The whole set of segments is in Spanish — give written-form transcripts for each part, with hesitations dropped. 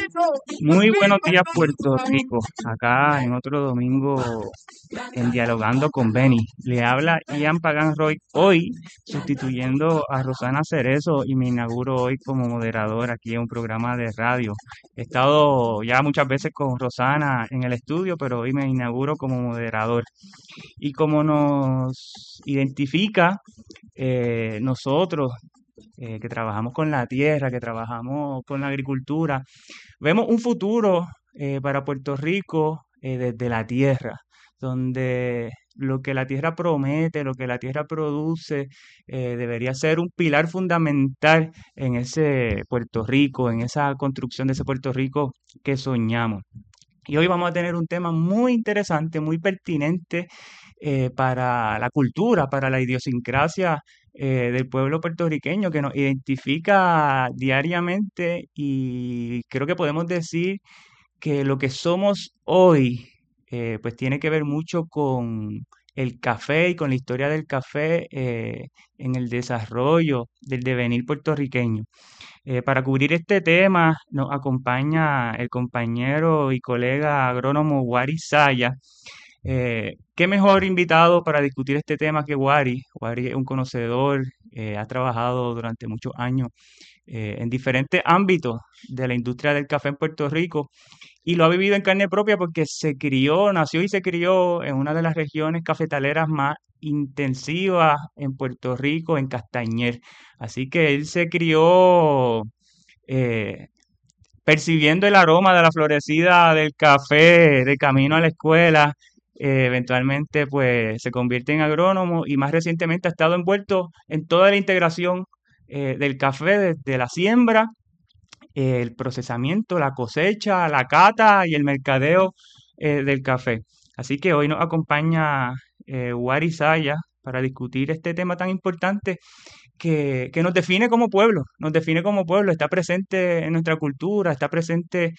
Muy buenos días, Puerto Rico. Acá en otro domingo en Dialogando con Benny. Le habla Ian Pagan Roy hoy, sustituyendo a Rosana Cerezo y me inauguro hoy como moderador aquí en un programa de radio. He estado ya muchas veces con Rosana en el estudio, pero hoy me inauguro como moderador. Y como nos identifica nosotros que trabajamos con la tierra, que trabajamos con la agricultura, vemos un futuro para Puerto Rico desde la tierra, donde lo que la tierra promete, lo que la tierra produce, debería ser un pilar fundamental en ese Puerto Rico, en esa construcción de ese Puerto Rico que soñamos. Y hoy vamos a tener un tema muy interesante, muy pertinente para la cultura, para la idiosincrasia del pueblo puertorriqueño que nos identifica diariamente y creo que podemos decir que lo que somos hoy pues tiene que ver mucho con el café y con la historia del café en el desarrollo del devenir puertorriqueño. Para cubrir este tema nos acompaña el compañero y colega agrónomo Wari Saya. ¿Qué mejor invitado para discutir este tema que Wari? Wari es un conocedor, ha trabajado durante muchos años en diferentes ámbitos de la industria del café en Puerto Rico y lo ha vivido en carne propia porque se crió, nació y se crió en una de las regiones cafetaleras más intensivas en Puerto Rico, en Castañer. Así que él se crió eh, percibiendo el aroma de la florecida del café de camino a la escuela. Eventualmente, pues se convierte en agrónomo y más recientemente ha estado envuelto en toda la integración del café, desde la siembra, el procesamiento, la cosecha, la cata y el mercadeo del café. Así que hoy nos acompaña Wari Saya para discutir este tema tan importante que nos define como pueblo, nos define como pueblo, está presente en nuestra cultura, está presente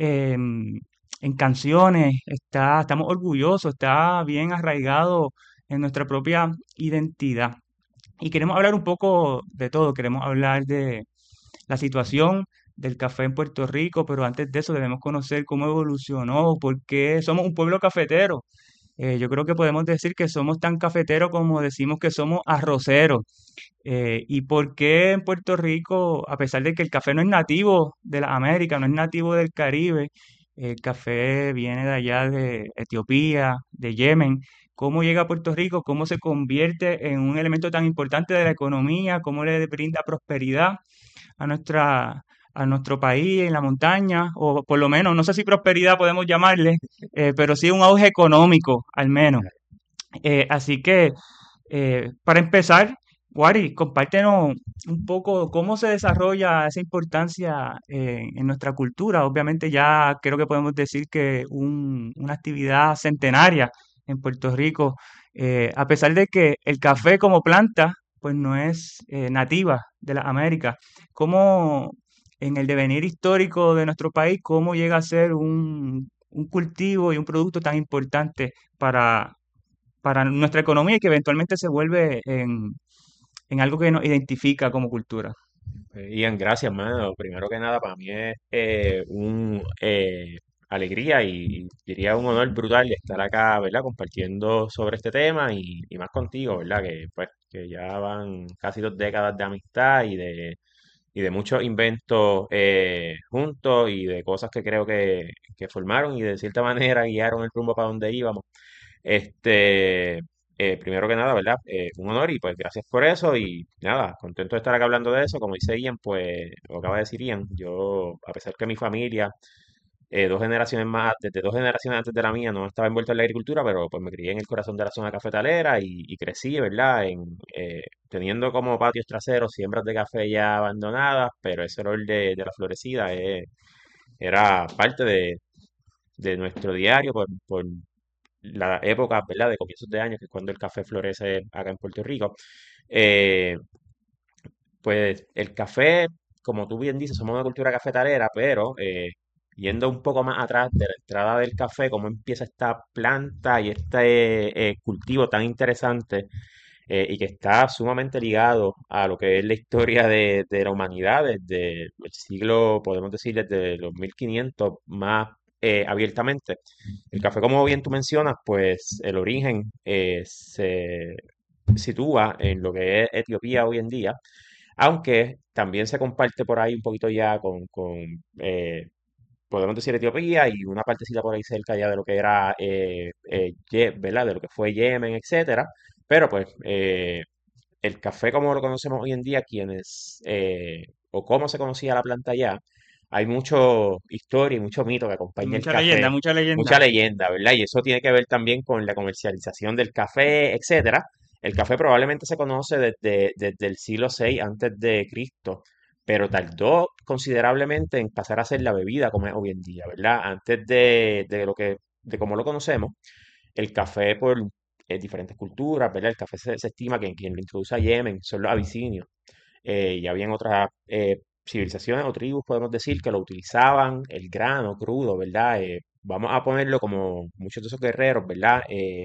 en canciones, estamos orgullosos, está bien arraigado en nuestra propia identidad. Y queremos hablar un poco de todo, queremos hablar de la situación del café en Puerto Rico, pero antes de eso debemos conocer cómo evolucionó, por qué somos un pueblo cafetero. Yo creo que podemos decir que somos tan cafeteros como decimos que somos arroceros. ¿Y por qué en Puerto Rico, a pesar de que el café no es nativo de la América, no es nativo del Caribe, el café viene de allá de Etiopía, de Yemen? ¿Cómo llega a Puerto Rico? ¿Cómo se convierte en un elemento tan importante de la economía? ¿Cómo le brinda prosperidad a a nuestro país en la montaña? O por lo menos, no sé si prosperidad podemos llamarle, pero sí un auge económico, al menos. Así que, para empezar, Wari, compártenos un poco cómo se desarrolla esa importancia en nuestra cultura. Obviamente ya creo que podemos decir que una actividad centenaria en Puerto Rico, a pesar de que el café como planta, pues no es nativa de las Américas. ¿Cómo en el devenir histórico de nuestro país, cómo llega a ser un cultivo y un producto tan importante para nuestra economía y que eventualmente se vuelve en algo que nos identifica como cultura? Ian, gracias, mano. Primero que nada, para mí es un alegría y diría un honor brutal estar acá, ¿verdad? Compartiendo sobre este tema y más contigo, ¿verdad? Que pues que ya van casi 2 décadas de amistad y de muchos inventos juntos y de cosas que creo que formaron y de cierta manera guiaron el rumbo para donde íbamos. Este, Primero que nada, ¿verdad? Un honor y pues gracias por eso y nada, contento de estar acá hablando de eso. Como dice Ian, pues, lo acaba de decir Ian, yo, a pesar que mi familia, 2 generaciones más, desde 2 generaciones antes de la mía, no estaba envuelto en la agricultura, pero pues me crié en el corazón de la zona cafetalera y crecí, ¿verdad? Teniendo como patios traseros siembras de café ya abandonadas, pero ese olor de la florecida era parte de nuestro diario por la época, ¿verdad? De comienzos de año, que es cuando el café florece acá en Puerto Rico. Eh, pues el café, como tú bien dices, somos una cultura cafetalera, pero yendo un poco más atrás de la entrada del café, cómo empieza esta planta y este cultivo tan interesante y que está sumamente ligado a lo que es la historia de la humanidad desde el siglo, podemos decir, desde los 1500 más abiertamente. El café, como bien tú mencionas, pues el origen se sitúa en lo que es Etiopía hoy en día, aunque también se comparte por ahí un poquito ya con podemos decir Etiopía y una partecita por ahí cerca ya de lo que era, ¿verdad? De lo que fue Yemen, etcétera. Pero pues el café como lo conocemos hoy en día, o cómo se conocía la planta ya, hay mucho historia y mucho mito que acompaña el Mucha leyenda, café, mucha leyenda. mucha leyenda, ¿verdad? Y eso tiene que ver también con la comercialización del café, etcétera. El café probablemente se conoce desde el siglo VI antes de Cristo, pero tardó considerablemente en pasar a ser la bebida como es hoy en día, ¿verdad? Antes de cómo lo conocemos, el café por diferentes culturas, ¿verdad? El café se estima que quien lo introduce a Yemen son los abisinios. Y habían otras civilizaciones o tribus, podemos decir, que lo utilizaban, el grano crudo, ¿verdad? Vamos a ponerlo como muchos de esos guerreros, ¿verdad?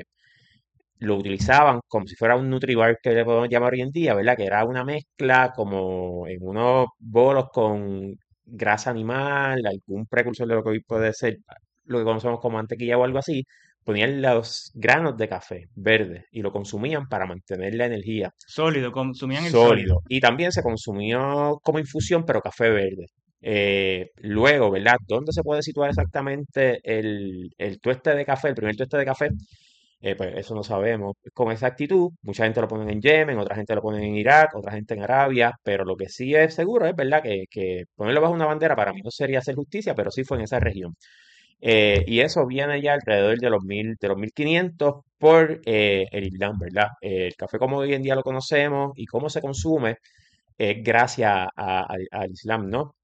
Lo utilizaban como si fuera un Nutribar que le podemos llamar hoy en día, ¿verdad? Que era una mezcla como en unos bolos con grasa animal, algún precursor de lo que hoy puede ser lo que conocemos como mantequilla o algo así. Ponían los granos de café verde y lo consumían para mantener la energía Sólido, consumían el sólido. sólido. Y también se consumió como infusión, pero café verde. Luego, ¿verdad? ¿Dónde se puede situar exactamente el tueste de café, el primer tueste de café? Pues eso no sabemos con exactitud. Mucha gente lo pone en Yemen, otra gente lo pone en Irak, otra gente en Arabia, pero lo que sí es seguro es, ¿verdad? Que ponerlo bajo una bandera para mí no sería hacer justicia, pero sí fue en esa región. Y eso viene ya alrededor de los 1500 por el Islam, ¿verdad? El café como hoy en día lo conocemos y cómo se consume es gracias al Islam, ¿no?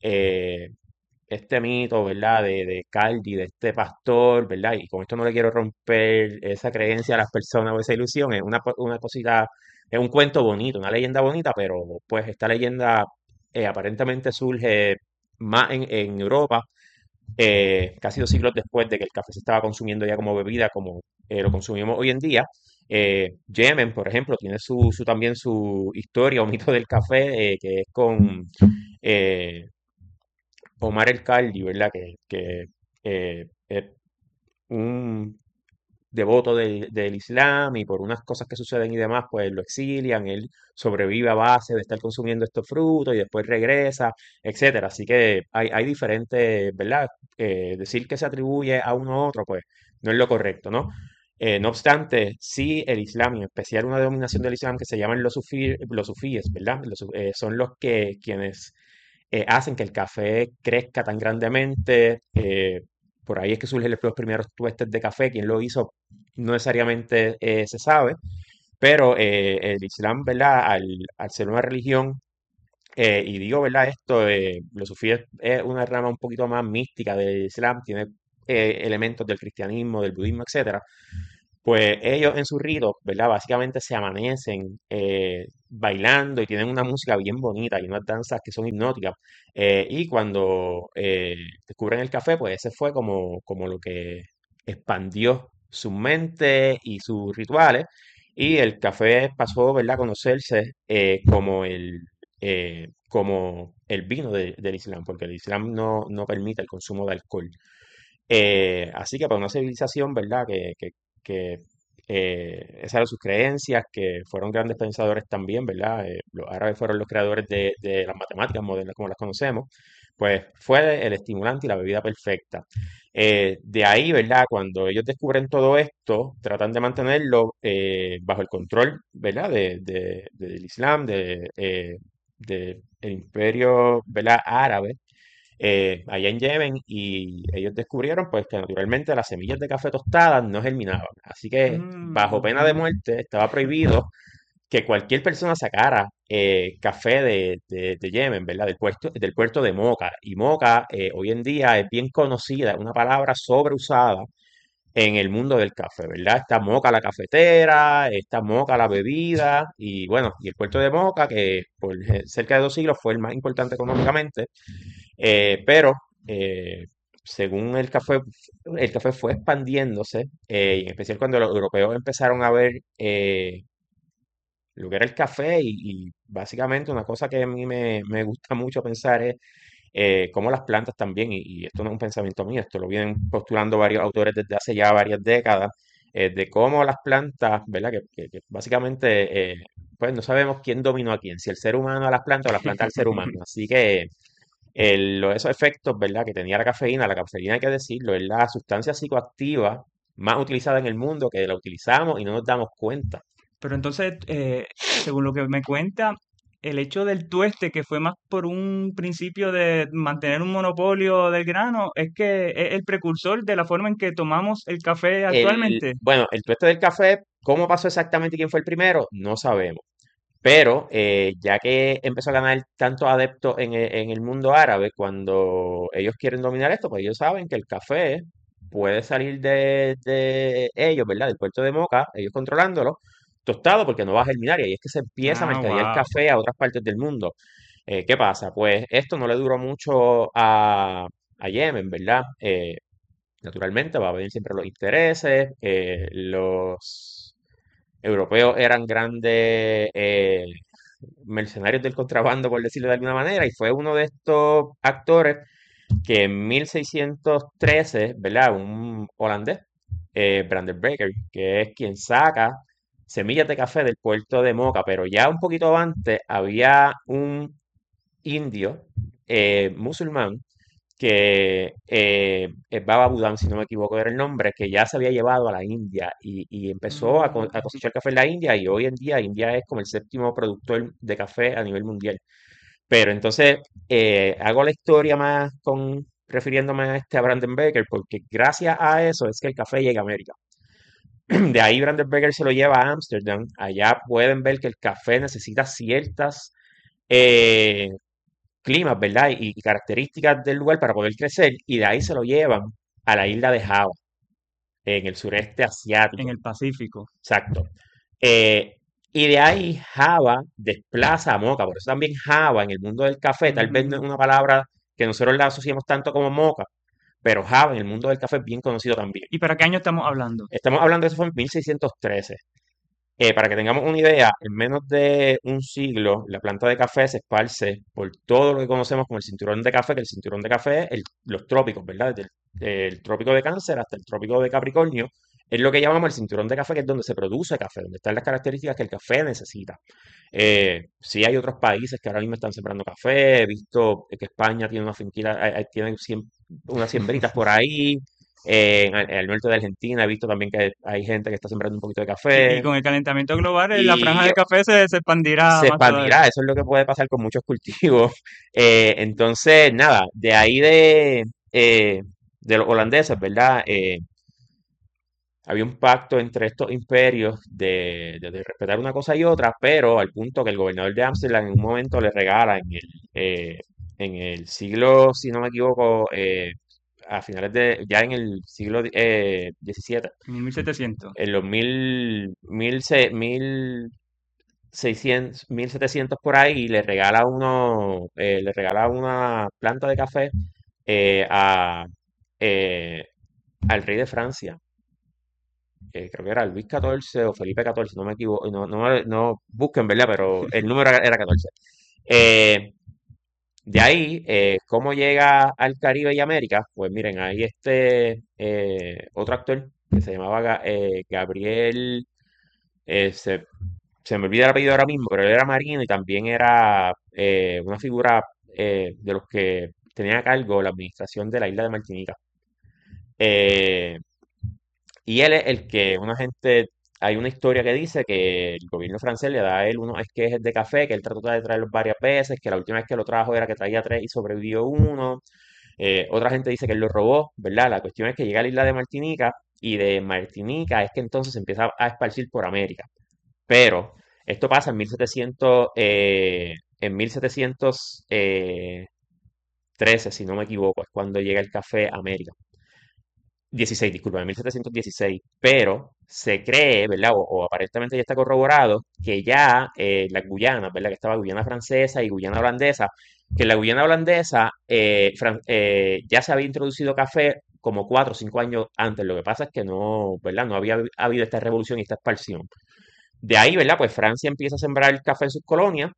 Este mito, ¿verdad? De Caldi, de este pastor, ¿verdad? Y con esto no le quiero romper esa creencia a las personas o esa ilusión, es una cosita, es un cuento bonito, una leyenda bonita, pero pues esta leyenda aparentemente surge más en Europa, casi 2 siglos después de que el café se estaba consumiendo ya como bebida, como lo consumimos hoy en día. Yemen, por ejemplo, tiene también su historia o mito del café, que es con eh, Omar el Khaldi, ¿verdad? Que es un devoto del Islam y por unas cosas que suceden y demás, pues lo exilian, él sobrevive a base de estar consumiendo estos frutos y después regresa, etcétera. Así que hay diferentes, ¿verdad? Decir que se atribuye a uno u otro, pues no es lo correcto, ¿no? No obstante, sí el Islam, y en especial una denominación del Islam que se llaman los sufíes, ¿verdad? Son los que quienes hacen que el café crezca tan grandemente. Por ahí es que surgen los primeros tuestes de café. Quién lo hizo no necesariamente se sabe, pero el Islam, ¿verdad? Al ser una religión, y digo, ¿verdad? Esto, los sufíes es una rama un poquito más mística del Islam, tiene elementos del cristianismo, del budismo, etcétera. Pues ellos en su rito, ¿verdad? Básicamente se amanecen bailando y tienen una música bien bonita y unas danzas que son hipnóticas. Y cuando descubren el café, pues ese fue como lo que expandió su mente y sus rituales. Y el café pasó, ¿verdad? A conocerse como el vino del Islam, porque el Islam no permite el consumo de alcohol. Así que para una civilización, ¿verdad? Esas eran sus creencias, que fueron grandes pensadores también, ¿verdad? Los árabes fueron los creadores de las matemáticas modernas como las conocemos, pues fue el estimulante y la bebida perfecta. De ahí, ¿verdad? Cuando ellos descubren todo esto, tratan de mantenerlo bajo el control, ¿verdad? Del Islam, del imperio, ¿verdad? Árabe, allá en Yemen, y ellos descubrieron pues que naturalmente las semillas de café tostadas no germinaban. Así que bajo pena de Ujú. muerte estaba prohibido que cualquier persona sacara café de Yemen, ¿verdad? Del puerto de Moca. Y Moca hoy en día es bien conocida, es una palabra sobreusada en el mundo del café, ¿verdad? Está Moca la cafetera, está Moca la bebida, y bueno, y el puerto de Moca, que por cerca de 2 siglos fue el más importante económicamente, pero eh, según el café fue expandiéndose, y en especial cuando los europeos empezaron a ver lo que era el café y básicamente una cosa que a mí me gusta mucho pensar es cómo las plantas también, y esto no es un pensamiento mío, esto lo vienen postulando varios autores desde hace ya varias décadas, de cómo las plantas, ¿verdad? Que básicamente, pues no sabemos quién dominó a quién, si el ser humano a las plantas o las plantas al ser humano. Así que esos efectos, ¿verdad? Que tenía la cafeína hay que decirlo, es la sustancia psicoactiva más utilizada en el mundo, que la utilizamos y no nos damos cuenta. Pero entonces, según lo que me cuenta, el hecho del tueste, que fue más por un principio de mantener un monopolio del grano, es que es el precursor de la forma en que tomamos el café actualmente. Bueno, el tueste del café, ¿cómo pasó exactamente y quién fue el primero? No sabemos. Pero ya que empezó a ganar tanto adeptos en el mundo árabe, cuando ellos quieren dominar esto, pues ellos saben que el café puede salir de ellos, ¿verdad? Del puerto de Moca, ellos controlándolo, tostado porque no va a germinar y ahí es que se empieza a Ah, mercadear el wow. café a otras partes del mundo. ¿Qué pasa? Pues esto no le duró mucho a Yemen, ¿verdad? Naturalmente va a venir siempre los intereses, los europeos eran grandes mercenarios del contrabando, por decirlo de alguna manera, y fue uno de estos actores que en 1613, ¿verdad? Un holandés, Brandenberger, que es quien saca semillas de café del puerto de Moca, pero ya un poquito antes había un indio musulmán que Baba Budán, si no me equivoco era el nombre, que ya se había llevado a la India y empezó a Mm. cosechar café en la India y hoy en día India es como el séptimo productor de café a nivel mundial. Pero entonces hago la historia más refiriéndome a este a Brandenberger porque gracias a eso es que el café llega a América. De ahí Brandenberger se lo lleva a Ámsterdam. Allá pueden ver que el café necesita ciertas eh, climas, ¿verdad? Y características del lugar para poder crecer, y de ahí se lo llevan a la isla de Java, en el sureste En asiático. el Pacífico. Exacto. Eh, y de ahí Java desplaza a Moca, por eso también Java en el mundo del café, tal vez no es Ujú. una palabra que nosotros la asociemos tanto como Moca, pero Java en el mundo del café es bien conocido también. ¿Y para qué año estamos hablando? Estamos hablando de eso fue en 1613. Para que tengamos una idea, en menos de un siglo, la planta de café se esparce por todo lo que conocemos como el cinturón de café, que el cinturón de café es los trópicos, ¿verdad? Desde el trópico de Cáncer hasta el trópico de Capricornio, es lo que llamamos el cinturón de café, que es donde se produce café, donde están las características que el café necesita. Sí hay otros países que ahora mismo están sembrando café, he visto que España tiene una finquita, tiene unas siembritas por ahí, al norte de Argentina he visto también que hay gente que está sembrando un poquito de Y café con el calentamiento global, la franja y de café se expandirá se más todavía. expandirá. Eso es lo que puede pasar con muchos cultivos. Entonces, nada, de ahí de los holandeses, ¿verdad? Había un pacto entre estos imperios de respetar una cosa y otra, pero al punto que el gobernador de Ámsterdam en un momento le regala en el siglo, si no me equivoco, a finales ya en el siglo XVII, En 1700. en los 1700 por ahí, le regala una planta de café eh, a, eh, al rey de Francia. Creo que era Luis XIV o Felipe XIV, no me equivoco, no busquen, ¿verdad? Pero el número era 14. Eh, de ahí, ¿cómo llega al Caribe y América? Pues miren, hay otro actor que se llamaba Gabriel, eh, se, se me olvida el apellido ahora mismo, pero él era marino y también era una figura de los que tenían a cargo la administración de la isla de Martinica. Eh, y él es el que una gente, hay una historia que dice que el gobierno francés le da a él unos esquejes de café, que él trató de traerlos varias veces, que la última vez que lo trajo era que traía tres y sobrevivió uno. Otra gente dice que él lo robó, ¿verdad? La cuestión es que llega a la isla de Martinica y de Martinica es que entonces se empieza a esparcir por América. Pero esto pasa en 1700, en 1713, si no me equivoco, es cuando llega el café a América. 16, disculpa, en 1716, pero se cree, ¿verdad? O aparentemente ya está corroborado que ya las Guyanas, ¿verdad? Que estaba Guyana francesa y Guyana holandesa, que en la Guyana holandesa ya se había introducido café como 4 o 5 años antes. Lo que pasa es que no, ¿verdad? No había habido esta revolución y esta expansión. De ahí, ¿verdad? Pues Francia empieza a sembrar el café en sus colonias,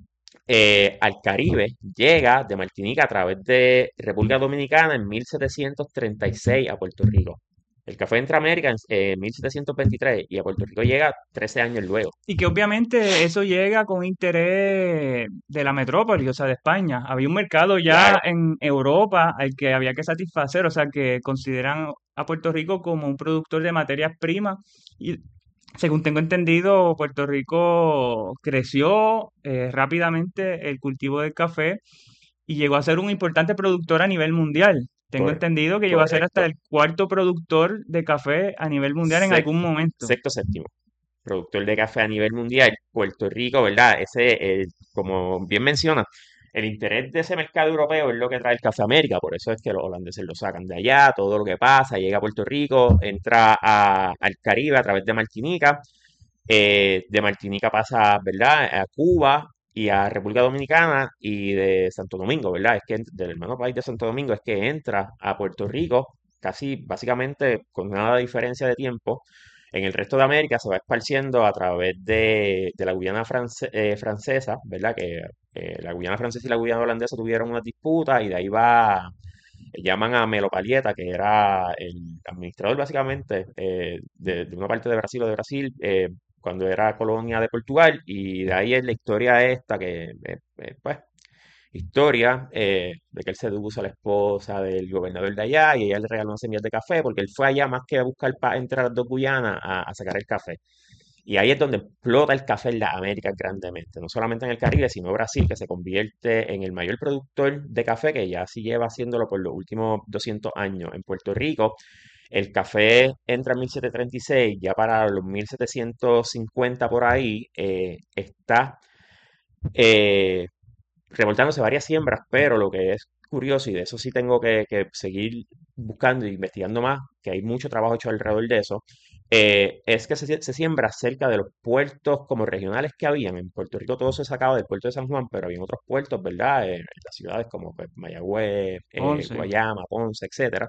al Caribe, llega de Martinica a través de República Dominicana en 1736 a Puerto Rico. El café entra a América en 1723 y a Puerto Rico llega 13 años luego. Y que obviamente eso llega con interés de la metrópoli, o sea, de España. Había un mercado ya Claro, en Europa al que había que satisfacer, o sea, que consideran a Puerto Rico como un productor de materias primas. Y según tengo entendido, Puerto Rico creció rápidamente el cultivo del café y llegó a ser un importante productor a nivel mundial. Tengo cor- entendido que llegó a ser hasta correcto. el cuarto productor de café a nivel mundial en Sec- algún momento. Sexto séptimo. Productor de café a nivel mundial. Puerto Rico, ¿verdad? Como bien menciona, el interés de ese mercado europeo es lo que trae el café a América, por eso es que los holandeses lo sacan de allá, todo lo que pasa, llega a Puerto Rico, entra al Caribe a través de Martinica, de Martinica pasa, ¿verdad?, a Cuba y a República Dominicana y de Santo Domingo, ¿verdad? Es que del hermano país de Santo Domingo es que entra a Puerto Rico, casi básicamente con nada de diferencia de tiempo. En el resto de América se va esparciendo a través de la Guyana francesa, ¿verdad? Que la Guyana francesa y la Guyana holandesa tuvieron una disputa y de ahí va, llaman a Melo Palieta, que era el administrador básicamente de una parte de Brasil o de Brasil, cuando era colonia de Portugal, y de ahí es la historia esta pues, historia de que él seduce a la esposa del gobernador de allá y ella le regaló unas semillas de café porque él fue allá más que a buscar entre las dos Guyanas a sacar el café. Y ahí es donde explota el café en las Américas grandemente, no solamente en el Caribe, sino Brasil, que se convierte en el mayor productor de café, que ya sí lleva haciéndolo por los últimos 200 años. En Puerto Rico, el café entra en 1736, ya para los 1750 por ahí, está eh, revoltándose varias siembras, pero lo que es curioso, y de eso sí tengo que seguir buscando e investigando más, que hay mucho trabajo hecho alrededor de eso, es que se siembra cerca de los puertos como regionales que habían. En Puerto Rico todo se sacaba del puerto de San Juan, pero había otros puertos, ¿verdad? En las ciudades como pues, Mayagüez, 11. Guayama, Ponce, etcétera.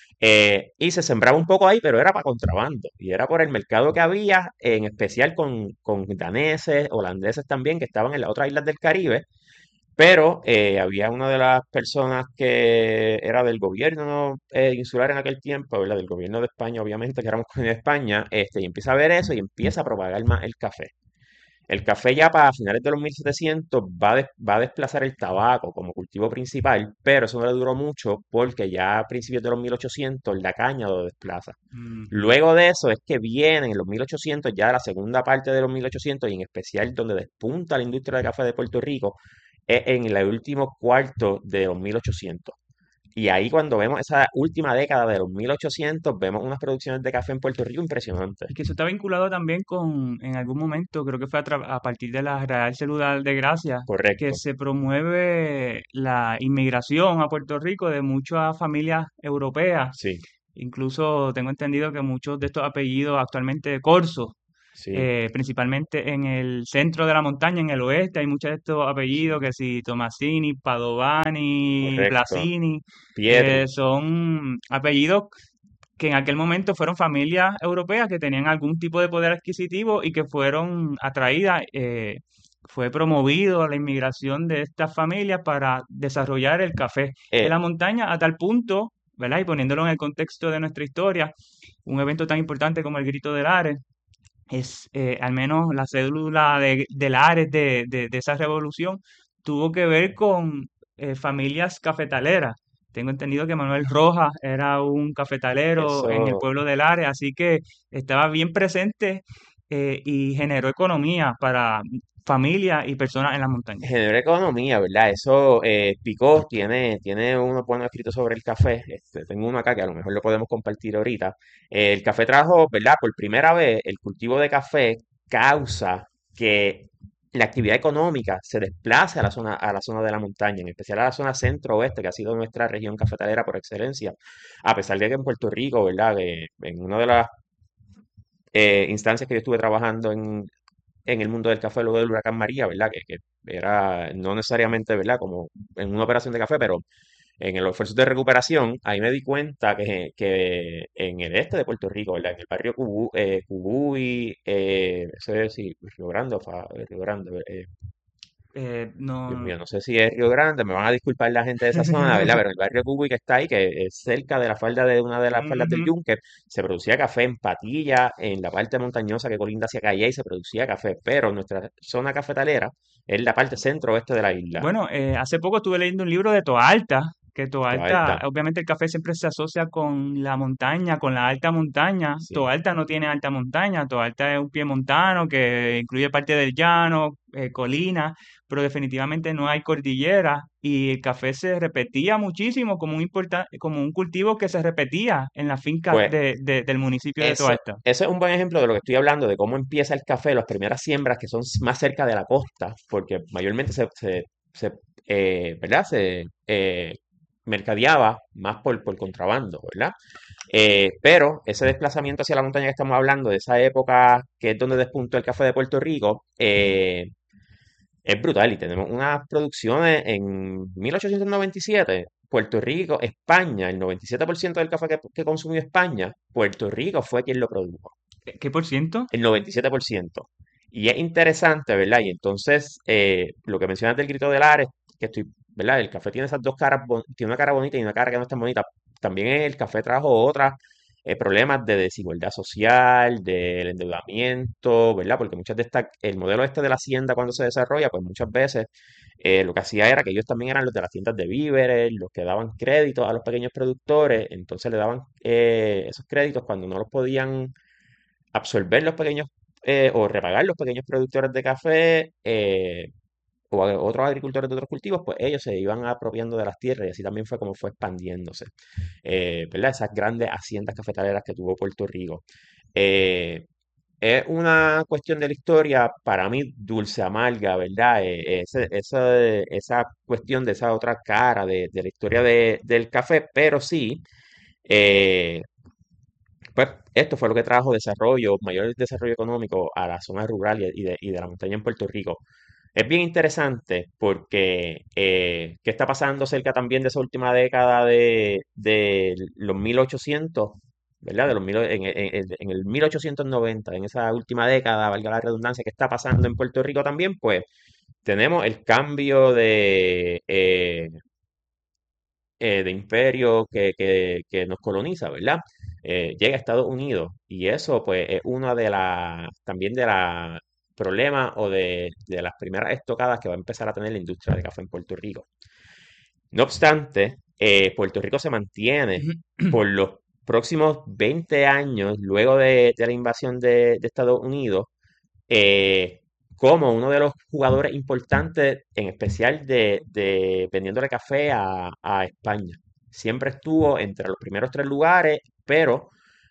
Y se sembraba un poco ahí, pero era para contrabando. Y era por el mercado que había, en especial con daneses, holandeses también, que estaban en las otras islas del Caribe, pero había una de las personas que era del gobierno insular en aquel tiempo, ¿verdad? Del gobierno de España, obviamente, que éramos colonia de España, y empieza a ver eso y empieza a propagar más el café. El café ya para finales de los 1700 va a desplazar el tabaco como cultivo principal, pero eso no le duró mucho porque ya a principios de los 1800 la caña lo desplaza. Ujú. Luego de eso es que vienen en los 1800, ya la segunda parte de los 1800 y en especial donde despunta la industria de café de Puerto Rico, es en el último cuarto de los 1800. Y ahí cuando vemos esa última década de los 1800 vemos unas producciones de café en Puerto Rico impresionantes. Y que eso está vinculado también con, en algún momento, creo que fue a partir de la Real Célula de Gracia, que Correcto. se promueve la inmigración a Puerto Rico de muchas familias europeas. Sí, Incluso tengo entendido que muchos de estos apellidos actualmente Corso, sí, principalmente en el centro de la montaña, en el oeste, hay muchos de estos apellidos sí. que si Tomasini, Padovani, Correcto. Blasini, Pietri. son apellidos que en aquel momento fueron familias europeas que tenían algún tipo de poder adquisitivo y que fueron atraídas, fue promovido la inmigración de estas familias para desarrollar el café en Eh, la montaña a tal punto, ¿verdad? Y poniéndolo en el contexto de nuestra historia, un evento tan importante como el Grito del Ares es, al menos la cédula de Lares de esa revolución, tuvo que ver con familias cafetaleras. Tengo entendido que Manuel Rojas era un cafetalero en el Eso pueblo de Lares, así que estaba bien presente y generó economía para familias y personas en las montañas. genera economía, ¿verdad? Eso, Picó tiene unos buenos escritos sobre el café. Tengo uno acá que a lo mejor lo podemos compartir ahorita. El café trajo, ¿verdad? Por primera vez, el cultivo de café causa que la actividad económica se desplace a la zona de la montaña, en especial a la zona centro-oeste, que ha sido nuestra región cafetalera por excelencia. A pesar de que en Puerto Rico, ¿verdad? En una de las instancias que yo estuve trabajando en el mundo del café luego del huracán María, ¿verdad? Que era no necesariamente, ¿verdad? Como en una operación de café, pero en el esfuerzo de recuperación, ahí me di cuenta que en el este de Puerto Rico, ¿verdad? En el barrio Cubuy, eso es sí, Río Grande o Río Grande, Dios No. mío, no sé si es Río Grande, me van a disculpar la gente de esa zona, ¿verdad? Pero el barrio Cubuy que está ahí, que es cerca de la falda de una de las faldas del Ujú. Yunque, se producía café en Patilla, en la parte montañosa que colinda hacia Calle, y se producía café, pero nuestra zona cafetalera es la parte centro-oeste de la isla, Bueno, hace poco estuve leyendo un libro de Toalta, que toda Toalta, alta. obviamente el café siempre se asocia con la montaña, con la alta montaña. Sí. Toalta no tiene alta montaña, Toalta es un pie montano que incluye parte del llano, colina, pero definitivamente no hay cordillera y el café se repetía muchísimo como como un cultivo que se repetía en las fincas Pues del municipio de eso, Toalta. eso es un buen ejemplo de lo que estoy hablando, de cómo empieza el café, las primeras siembras que son más cerca de la costa, porque mayormente ¿verdad? Se mercadeaba más por contrabando, ¿verdad? Pero ese desplazamiento hacia la montaña que estamos hablando, de esa época que es donde despuntó el café de Puerto Rico, es brutal y tenemos unas producciones en 1897. Puerto Rico, España, el 97% del café que consumió España, Puerto Rico fue quien lo produjo, ¿Qué por ciento? el 97%. Y es interesante, ¿verdad? Y entonces, lo que mencionas del grito del Ares, que estoy, ¿verdad? El café tiene esas dos caras, tiene una cara bonita y una cara que no es tan bonita. También el café trajo otras problemas de desigualdad social, del endeudamiento, ¿verdad? Porque muchas de estas, el modelo este de la hacienda cuando se desarrolla, pues muchas veces lo que hacía era que ellos también eran los de las tiendas de víveres, los que daban créditos a los pequeños productores, entonces le daban esos créditos cuando no los podían absorber los pequeños o repagar los pequeños productores de café otros agricultores de otros cultivos, pues ellos se iban apropiando de las tierras y así también fue como fue expandiéndose, ¿verdad? Esas grandes haciendas cafetaleras que tuvo Puerto Rico. Eh, es una cuestión de la historia, para mí, dulce amarga, ¿verdad? Esa cuestión de esa otra cara de la historia del café, pero sí, eh, pues esto fue lo que trajo desarrollo, mayor desarrollo económico a la zona rural y de la montaña en Puerto Rico. Es bien interesante porque ¿qué está pasando cerca también de esa última década de los 1800, ¿verdad? En el 1890, en esa última década, valga la redundancia, ¿qué está pasando en Puerto Rico también? Pues tenemos el cambio de imperio que nos coloniza, ¿verdad? Llega a Estados Unidos y eso pues es una de las, también de la problemas o de las primeras estocadas que va a empezar a tener la industria de café en Puerto Rico. No obstante, Puerto Rico se mantiene por los próximos 20 años, luego de la invasión de Estados Unidos, eh, como uno de los jugadores importantes, en especial de vendiéndole café a España. Siempre estuvo entre los primeros tres lugares, pero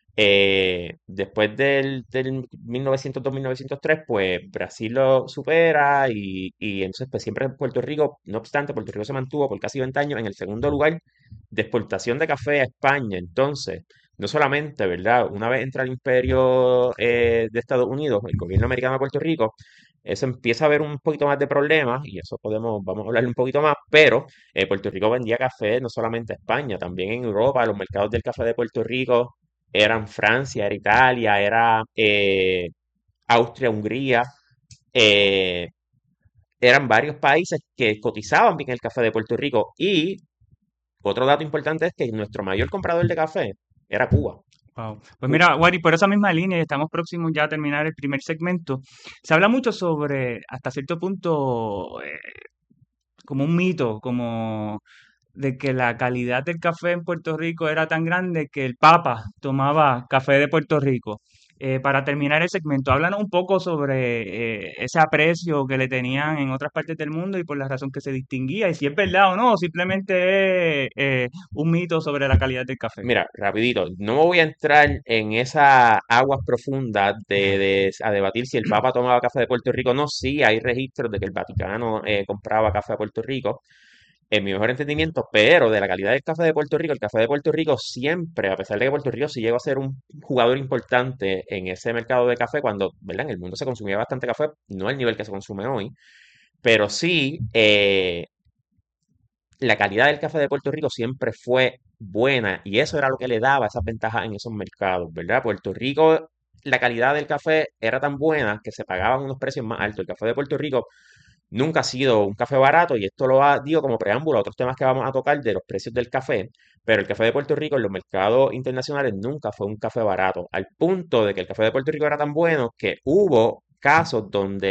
después del 1902-1903, pues Brasil lo supera y entonces pues siempre Puerto Rico, no obstante, Puerto Rico se mantuvo por casi 20 años en el segundo lugar de exportación de café a España. Entonces, no solamente, ¿verdad? Una vez entra el imperio de Estados Unidos, el gobierno americano de Puerto Rico, eso empieza a haber un poquito más de problemas y eso vamos a hablar un poquito más, pero Puerto Rico vendía café no solamente a España, también en Europa, los mercados del café de Puerto Rico eran Francia, era Italia, era Austria, Hungría, eh, eran varios países que cotizaban bien el café de Puerto Rico. Y otro dato importante es que nuestro mayor comprador de café era Cuba. Wow. Pues Cu- mira, Wari, por esa misma línea, y estamos próximos ya a terminar el primer segmento, se habla mucho sobre, hasta cierto punto, como un mito, como de que la calidad del café en Puerto Rico era tan grande que el Papa tomaba café de Puerto Rico. Para terminar el segmento, háblanos un poco sobre ese aprecio que le tenían en otras partes del mundo y por la razón que se distinguía, y si es verdad o no, o simplemente es un mito sobre la calidad del café. Mira, rapidito, no me voy a entrar en esas aguas profundas a debatir si el Papa tomaba café de Puerto Rico o no. Sí, hay registros de que el Vaticano compraba café a Puerto Rico, en mi mejor entendimiento, pero de la calidad del café de Puerto Rico, el café de Puerto Rico siempre, a pesar de que Puerto Rico sí llegó a ser un jugador importante en ese mercado de café, cuando, ¿verdad? En el mundo se consumía bastante café, no al nivel que se consume hoy, pero sí la calidad del café de Puerto Rico siempre fue buena y eso era lo que le daba esas ventajas en esos mercados, ¿verdad? Puerto Rico, la calidad del café era tan buena que se pagaban unos precios más altos. El café de Puerto Rico nunca ha sido un café barato y esto digo como preámbulo a otros temas que vamos a tocar de los precios del café, pero el café de Puerto Rico en los mercados internacionales nunca fue un café barato, al punto de que el café de Puerto Rico era tan bueno que hubo casos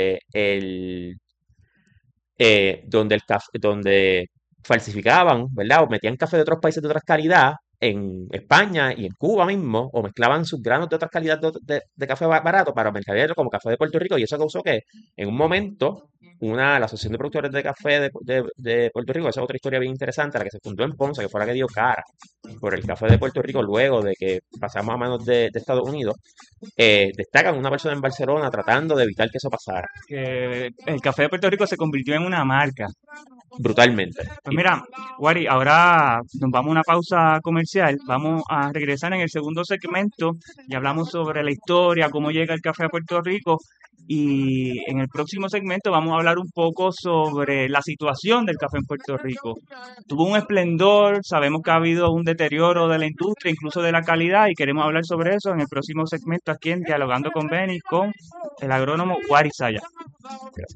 donde falsificaban, ¿verdad? O metían café de otros países de otra calidad en España y en Cuba mismo, o mezclaban sus granos de otras calidades de café barato para mercadearlo como café de Puerto Rico, y eso causó que en un momento la Asociación de Productores de Café de Puerto Rico, esa es otra historia bien interesante, la que se fundó en Ponce, que fue la que dio cara por el café de Puerto Rico luego de que pasamos a manos de Estados Unidos, destacan una persona en Barcelona tratando de evitar que eso pasara Que el café de Puerto Rico se convirtió en una marca. brutalmente. Pues mira, Wari, ahora nos vamos a una pausa comercial. Vamos a regresar en el segundo segmento y hablamos sobre la historia, cómo llega el café a Puerto Rico. Y en el próximo segmento vamos a hablar un poco sobre la situación del café en Puerto Rico. Tuvo un esplendor, sabemos que ha habido un deterioro de la industria, incluso de la calidad, y queremos hablar sobre eso en el próximo segmento aquí en Dialogando con Beni con el agrónomo Wari Saya.